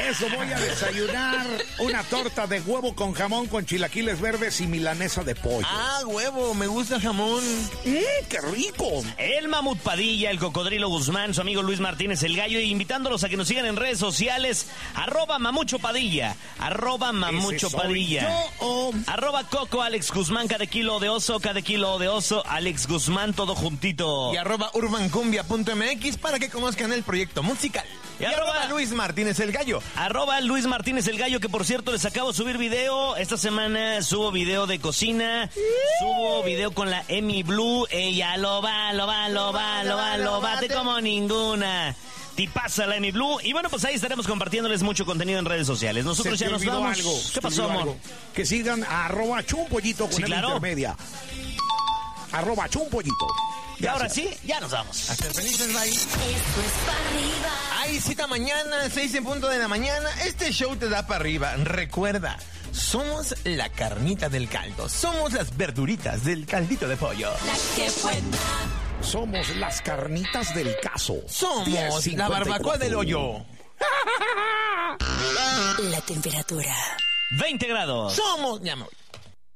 Eso voy a desayunar. Una torta de huevo con jamón, con chilaquiles verdes y milanesa de pollo. Ah, huevo, me gusta el jamón. ¡Qué rico! El Mamut Padilla, el Cocodrilo Guzmán, su amigo Luis Martínez el Gallo, y invitándolos a que nos sigan en redes sociales, @Mamucho Padilla, @Mamucho Padilla, @Coco Alex Guzmán, cada kilo de oso, Alex Guzmán, todo juntito. Y @urbancumbia.mx para que conozcan el proyecto musical. Y Luis Martínez el Gallo. Luis Martínez el Gallo, que por cierto les acabo de subir video. Esta semana subo video de cocina, subo video con la Emi Blue. Ella lo bate como ninguna. Tipaza la Emi Blue. Y bueno, pues ahí estaremos compartiéndoles mucho contenido en redes sociales. Nosotros ya nos vamos. Algo, ¿Qué pasó, amor? Algo. Que sigan a @chumpollito con intermedia. @chumpollito. Y ahora sí, ya nos vamos. Hasta felices, bye. Esto es para arriba. Hay cita mañana, 6:00 de la mañana. Este show te da para arriba. Recuerda, somos la carnita del caldo. Somos las verduritas del caldito de pollo. La que buena. Somos las carnitas del caso. Somos la barbacoa del hoyo. La temperatura. 20 grados. Somos... Ya me voy.